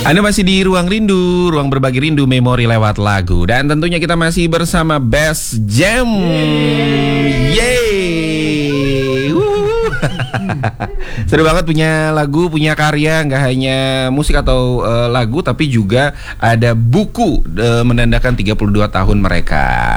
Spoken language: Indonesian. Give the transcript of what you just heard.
Anda masih di Ruang Rindu, ruang berbagi rindu memori lewat lagu. Dan tentunya kita masih bersama Best Jam. Yeay. Seru banget punya lagu, punya karya. Nggak hanya musik atau lagu, tapi juga ada buku menandakan 32 tahun mereka.